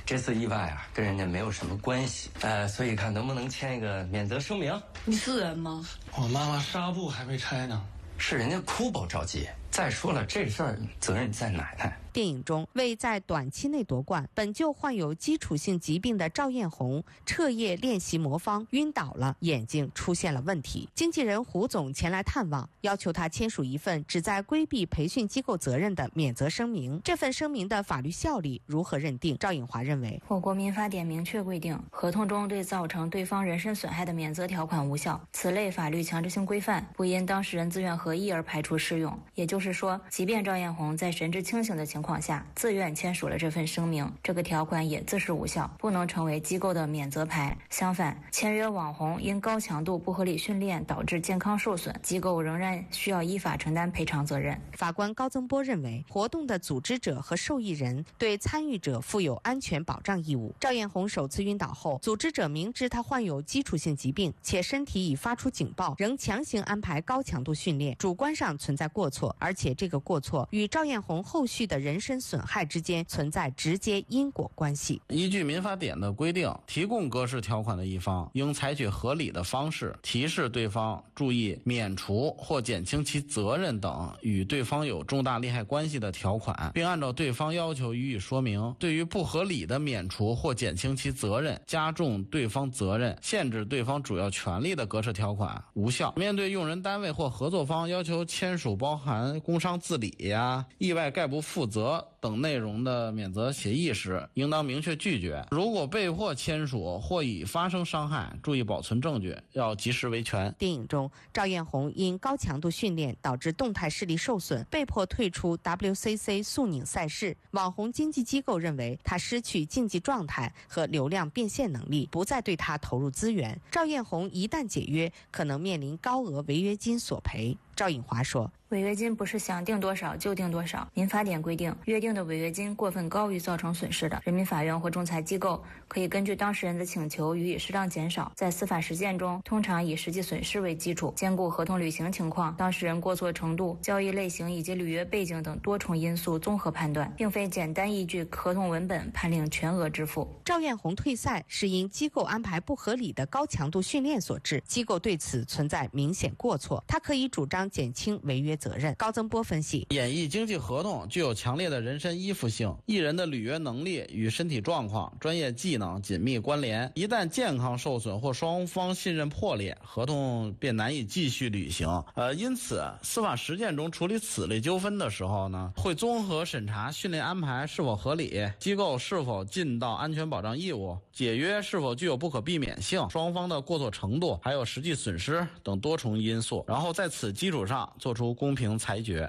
这次意外啊，跟人家没有什么关系，所以看能不能签一个免责声明。 你是人吗？ 我妈妈纱布还没拆呢， 是人家哭不着急。再说了，这事儿责任在奶奶。 电影中为在短期内夺冠，本就患有基础性疾病的赵艳红彻夜练习魔方，晕倒了，眼睛出现了问题。经纪人胡总前来探望，要求他签署一份旨在规避培训机构责任的免责声明。这份声明的法律效力如何认定？赵颖华认为， 我国民法典明确规定，合同中对造成对方人身损害的免责条款无效，此类法律强制性规范不因当事人自愿合意而排除适用。也就是说，即便赵艳红在神志清醒的情况下自愿签署了这份声明，这个条款也自是无效，不能成为机构的免责牌。相反，签约网红因高强度不合理训练导致健康受损，机构仍然需要依法承担赔偿责任。 法官高增波认为，活动的组织者和受益人对参与者负有安全保障义务。赵艳红首次晕倒后，组织者明知她患有基础性疾病，且身体已发出警报，仍强行安排高强度训练，主观上存在过错，而且这个过错与赵艳红后续的人身损害之间存在直接因果关系。 依据民法典的规定，提供格式条款的一方应采取合理的方式提示对方注意免除或减轻其责任等与对方有重大利害关系的条款，并按照对方要求予以说明。对于不合理的免除或减轻其责任、加重对方责任、限制对方主要权利的格式条款无效。面对用人单位或合作方要求签署包含工伤自理意外概不负责等内容的免责协议时，应当明确拒绝。如果被迫签署或已发生伤害，注意保存证据，要及时维权。 电影中，赵艳红因高强度训练导致动态视力受损，被迫退出 WCC 速拧赛事。网红经纪机构认为她失去竞技状态和流量变现能力，不再对她投入资源。赵艳红一旦解约，可能面临高额违约金索赔。赵颖华说， 违约金不是想定多少就定多少，民法典规定，约定的违约金过分高于造成损失的，人民法院或仲裁机构可以根据当事人的请求予以适当减少。在司法实践中，通常以实际损失为基础，兼顾合同履行情况、当事人过错程度、交易类型以及履约背景等多重因素综合判断，并非简单依据合同文本判令全额支付。 赵艳红退赛是因机构安排不合理的高强度训练所致，机构对此存在明显过错，他可以主张减轻违约责任。高增波分析， 演艺经纪合同具有强烈的人身依附性，艺人的履约能力与身体状况、专业技能紧密关联，一旦健康受损或双方信任破裂，合同便难以继续履行。因此司法实践中处理此类纠纷的时候呢，会综合审查训练安排是否合理，机构是否尽到安全保障义务，解约是否具有不可避免性，双方的过错程度，还有实际损失等多重因素，然后在此基础上做出公平裁决。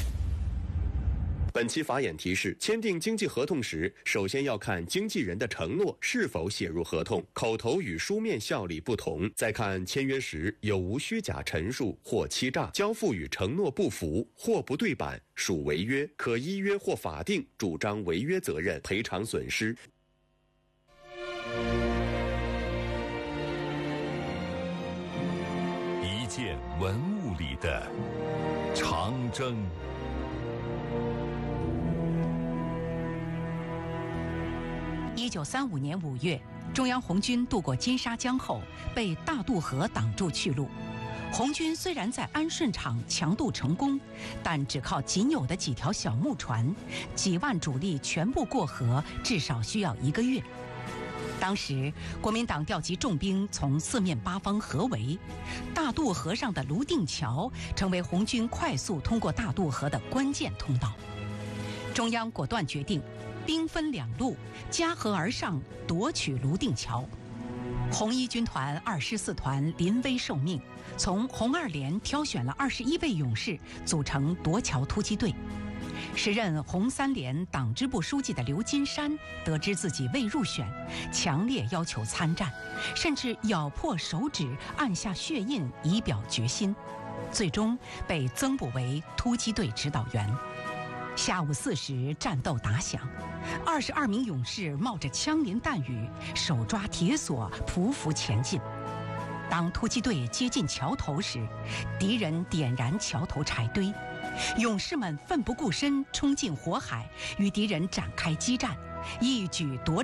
本期法眼提示：签订经纪合同时，首先要看经纪人的承诺是否写入合同，口头与书面效力不同；再看签约时有无虚假陈述或欺诈，交付与承诺不符或不对版，属违约，可依约或法定主张违约责任，赔偿损失。 一件文物里的长征。 1935年5月，中央红军渡过金沙江后，被大渡河挡住去路。红军虽然在安顺场强渡成功，但只靠仅有的几条小木船，几万主力全部过河，至少需要1个月。当时国民党调集重兵从四面八方合围，大渡河上的泸定桥成为红军快速通过大渡河的关键通道。中央果断决定兵分2路，夹河而上，夺取泸定桥。红一军团2师4团临危受命，从红二连挑选了21位勇士，组成夺桥突击队。时任红3连党支部书记的刘金山得知自己未入选，强烈要求参战，甚至咬破手指，按下血印以表决心，最终被增补为突击队指导员。下午4时，战斗打响，22名勇士冒着枪林弹雨，手抓铁索，匍匐前进。当突击队接近桥头时，敌人点燃桥头柴堆，勇士们奋不顾身冲进火海，与敌人展开激战，一举夺